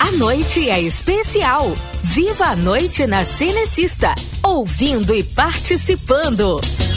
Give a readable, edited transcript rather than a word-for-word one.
A noite é especial. Viva a noite na Cinecista, ouvindo e participando.